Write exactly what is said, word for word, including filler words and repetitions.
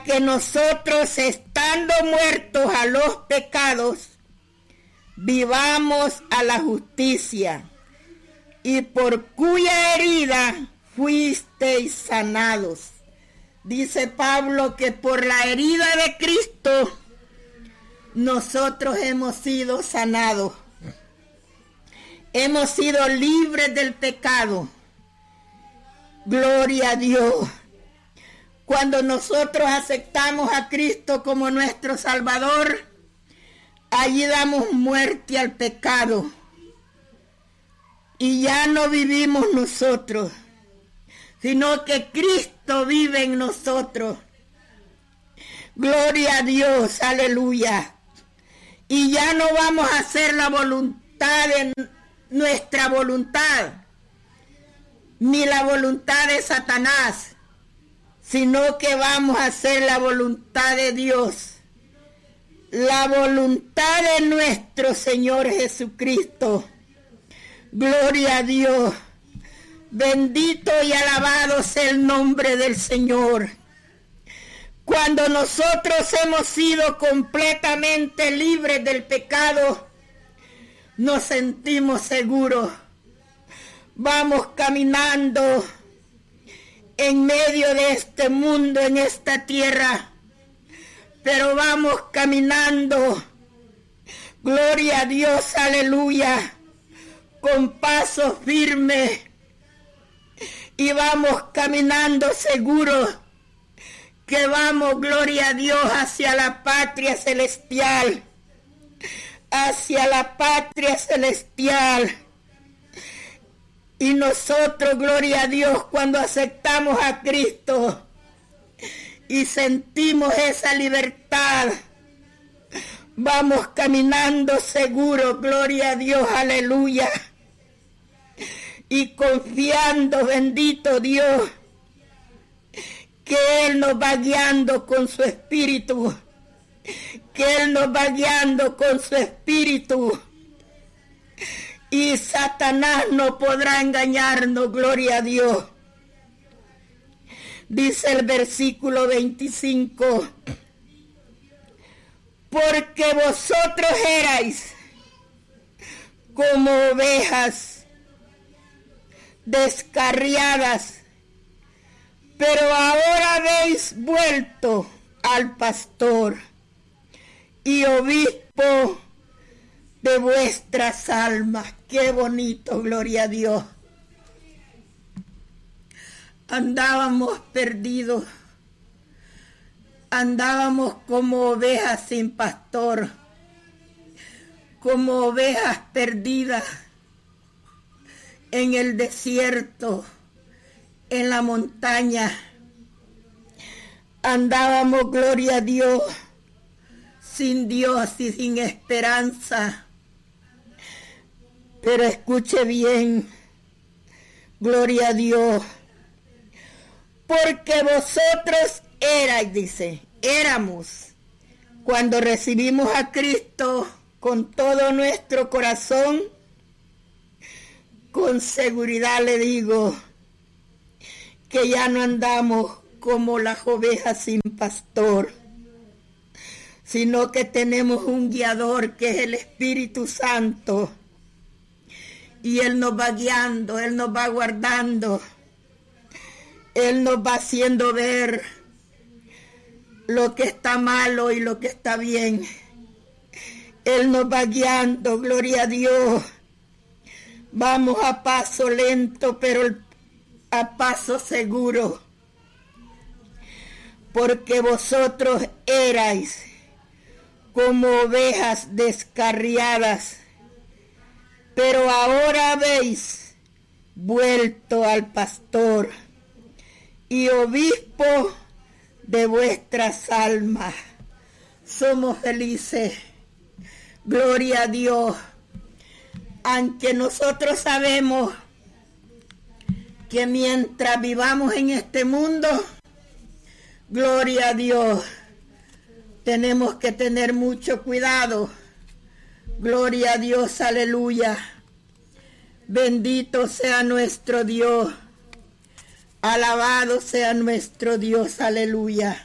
que nosotros, estando muertos a los pecados, vivamos a la justicia, y por cuya herida fuisteis sanados. Dice Pablo que por la herida de Cristo nosotros hemos sido sanados. Hemos sido libres del pecado. Gloria a Dios. Cuando nosotros aceptamos a Cristo como nuestro Salvador, allí damos muerte al pecado. Y ya no vivimos nosotros, sino que Cristo vive en nosotros. Gloria a Dios, aleluya. Y ya no vamos a hacer la voluntad de nuestra voluntad, ni la voluntad de Satanás, sino que vamos a hacer la voluntad de Dios, la voluntad de nuestro Señor Jesucristo. Gloria a Dios. Bendito y alabado sea el nombre del Señor. Cuando nosotros hemos sido completamente libres del pecado, nos sentimos seguros. Vamos caminando en medio de este mundo, en esta tierra, pero vamos caminando, gloria a Dios, aleluya, con paso firme, y vamos caminando seguros que vamos, gloria a Dios, hacia la patria celestial, hacia la patria celestial. Y nosotros, gloria a Dios, cuando aceptamos a Cristo y sentimos esa libertad, vamos caminando seguros, gloria a Dios, aleluya, y confiando, bendito Dios, que Él nos va guiando con su espíritu, que Él nos va guiando con su espíritu, y Satanás no podrá engañarnos, gloria a Dios. Dice el versículo veinticinco, porque vosotros erais como ovejas descarriadas, pero ahora habéis vuelto al pastor y obispo de vuestras almas. Qué bonito, gloria a Dios. Andábamos perdidos, andábamos como ovejas sin pastor, como ovejas perdidas en el desierto, en la montaña. Andábamos, gloria a Dios, sin Dios y sin esperanza. Pero escuche bien, gloria a Dios, porque vosotros erais, dice, éramos, cuando recibimos a Cristo con todo nuestro corazón, con seguridad le digo que ya no andamos como las ovejas sin pastor, sino que tenemos un guiador que es el Espíritu Santo, y Él nos va guiando, Él nos va guardando, Él nos va haciendo ver lo que está malo y lo que está bien. Él nos va guiando, gloria a Dios. Vamos a paso lento, pero a paso seguro, porque vosotros erais como ovejas descarriadas, pero ahora habéis vuelto al pastor y obispo de vuestras almas. Somos felices, gloria a Dios, aunque nosotros sabemos que mientras vivamos en este mundo, gloria a Dios, tenemos que tener mucho cuidado. Gloria a Dios, aleluya. Bendito sea nuestro Dios. Alabado sea nuestro Dios, aleluya.